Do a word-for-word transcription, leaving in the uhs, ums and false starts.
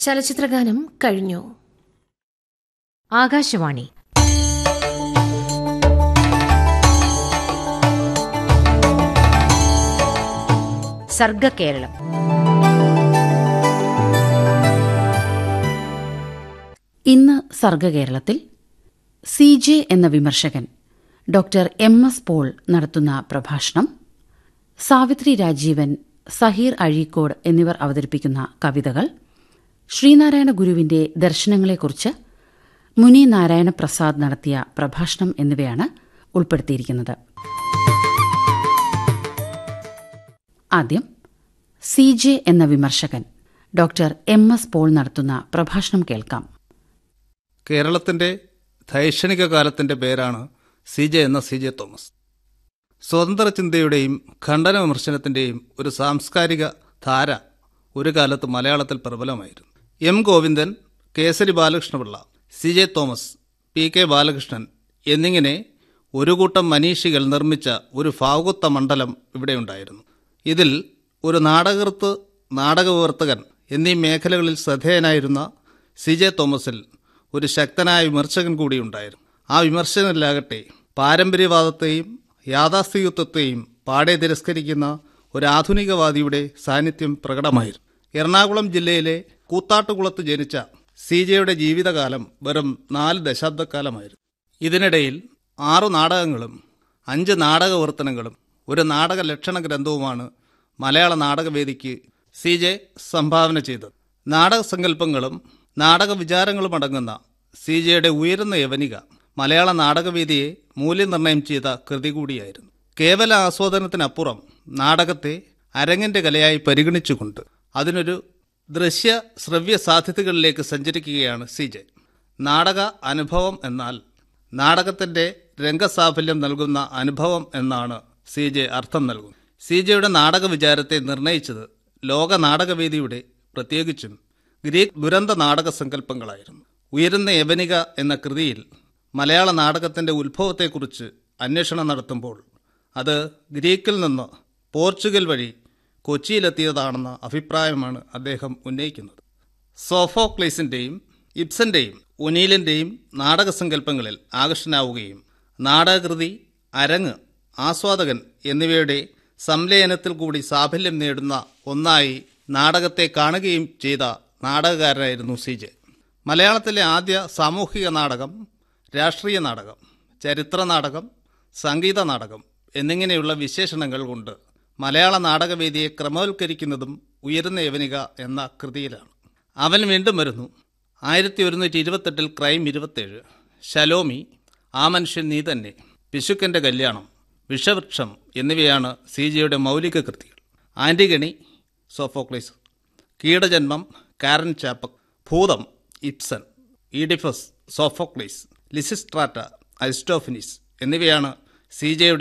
ചലച്ചിത്രഗാനം കഴിഞ്ഞു. ആകാശവാണി സർഗകേരളം. ഇന്ന് സർഗകേരളത്തിൽ C J എന്ന വിമർശകൻ ഡോക്ടർ എം എസ് പോൾ നടത്തുന്ന പ്രഭാഷണം, സാവിത്രി രാജീവൻ, സഹീർ അഴീക്കോട് എന്നിവർ അവതരിപ്പിക്കുന്ന കവിതകൾ, ശ്രീനാരായണ ഗുരുവിന്റെ ദർശനങ്ങളെക്കുറിച്ച് മുനി നാരായണ പ്രസാദ് നടത്തിയ പ്രഭാഷണം എന്നിവയാണ് ഉൾപ്പെടുത്തിയിരിക്കുന്നത്. ആദ്യം സി ജെ എന്ന വിമർശകൻ ഡോക്ടർ എം എസ് പോൾ നടത്തുന്ന പ്രഭാഷണം കേൾക്കാം. കേരളത്തിന്റെ ധൈഷണിക കാലത്തിന്റെ പേരാണ് സി ജെ എന്ന സി ജെ തോമസ്. സ്വതന്ത്ര ചിന്തയുടെയും ഖണ്ഡന വിമർശനത്തിന്റെയും ഒരു സാംസ്കാരിക ധാര ഒരു കാലത്ത് മലയാളത്തിൽ പ്രബലമായിരുന്നു. M Govindan, Kesari Balakrishna Pillai, C J Thomas, P K Balakrishnan എന്നിങ്ങനെ ഒരു കൂട്ടം മനീഷികൾ നിർമ്മിച്ച ഒരു ഭാവുകത്വ മണ്ഡലം ഇവിടെയുണ്ടായിരുന്നു. ഇതിൽ ഒരു നാടകൃത്ത്, നാടകവിവർത്തകൻ എന്നീ മേഖലകളിൽ ശ്രദ്ധേയനായിരുന്ന സി ജെ തോമസിൽ ഒരു ശക്തനായ വിമർശകൻ കൂടിയുണ്ടായിരുന്നു. ആ വിമർശനത്തിലാകട്ടെ പാരമ്പര്യവാദത്തെയും യാഥാസ്ഥികത്വത്തെയും പാടെ തിരസ്കരിക്കുന്ന ഒരു ആധുനികവാദിയുടെ സാന്നിധ്യം പ്രകടമായിരുന്നു. എറണാകുളം ജില്ലയിലെ കൂത്താട്ടുകുളത്ത് ജനിച്ച സി ജെയുടെ ജീവിതകാലം വെറും നാല് ദശാബ്ദക്കാലമായിരുന്നു. ഇതിനിടയിൽ ആറു നാടകങ്ങളും അഞ്ച് നാടകവിവർത്തനങ്ങളും ഒരു നാടക ലക്ഷണ ഗ്രന്ഥവുമാണ് മലയാള നാടകവേദിക്ക് സി ജെ സംഭാവന ചെയ്തത്. നാടകസങ്കല്പങ്ങളും നാടക വിചാരങ്ങളും അടങ്ങുന്ന സി ജെയുടെ ഉയരുന്ന യവനിക മലയാള നാടകവേദിയെ മൂല്യനിർണ്ണയം ചെയ്ത കൃതി കൂടിയായിരുന്നു. കേവല ആസ്വാദനത്തിനപ്പുറം നാടകത്തെ അരങ്ങിന്റെ കലയായി പരിഗണിച്ചുകൊണ്ട് അതിനൊരു ദൃശ്യ ശ്രവ്യ സാധ്യതകളിലേക്ക് സഞ്ചരിക്കുകയാണ് സി ജെ. നാടക അനുഭവം എന്നാൽ നാടകത്തിന്റെ രംഗസാഫല്യം നൽകുന്ന അനുഭവം എന്നാണ് സി ജെ അർത്ഥം നൽകുന്നത്. സി ജെയുടെ നാടക വിചാരത്തെ നിർണയിച്ചത് ലോക നാടകവേദിയുടെ പ്രത്യേകിച്ചും ഗ്രീക്ക് ദുരന്ത നാടക സങ്കല്പങ്ങളായിരുന്നു. ഉയരുന്ന യവനിക എന്ന കൃതിയിൽ മലയാള നാടകത്തിന്റെ ഉത്ഭവത്തെക്കുറിച്ച് അന്വേഷണം നടത്തുമ്പോൾ അത് ഗ്രീക്കിൽ നിന്ന് പോർച്ചുഗൽ വഴി കൊച്ചിയിലെത്തിയതാണെന്ന അഭിപ്രായമാണ് അദ്ദേഹം ഉന്നയിക്കുന്നത്. സോഫോക്ലീസിന്റെയും ഇബ്സന്റെയും ഒനീലിന്റെയും നാടകസങ്കല്പങ്ങളിൽ ആകർഷനാവുകയും നാടകകൃതി, അരങ്ങ്, ആസ്വാദകൻ എന്നിവയുടെ സംലയനത്തിൽ കൂടി സാഫല്യം നേടുന്ന ഒന്നായി നാടകത്തെ കാണുകയും ചെയ്ത നാടകകാരനായിരുന്നു സി ജെ. മലയാളത്തിലെ ആദ്യ സാമൂഹിക നാടകം, രാഷ്ട്രീയ നാടകം, ചരിത്ര നാടകം, സംഗീത നാടകം എന്നിങ്ങനെയുള്ള വിശേഷണങ്ങൾ കൊണ്ട് മലയാള നാടകവേദിയെ ക്രമവൽക്കരിക്കുന്നതും ഉയരുന്ന യവനിക എന്ന കൃതിയിലാണ്. അവൻ വീണ്ടും വരുന്നു, ആയിരത്തി ഒരുന്നൂറ്റി ഇരുപത്തെട്ടിൽ ക്രൈം ഇരുപത്തേഴ്, ശലോമി, ആ മനുഷ്യൻ നീ തന്നെ, പിശുക്കന്റെ കല്യാണം, വിഷവൃക്ഷം എന്നിവയാണ് സി ജിയുടെ മൗലിക കൃതികൾ. ആന്റിഗണി, സോഫോക്ലീസ്, കീടജന്മം, കാരൻ ചാപ്പക്, ഭൂതം, ഇബ്സൻ, ഈഡിഫസ്, സോഫോക്ലീസ്, ലിസിസ്ട്രാറ്റ, അരിസ്റ്റോഫനിസ് എന്നിവയാണ് സി ജെയുടെ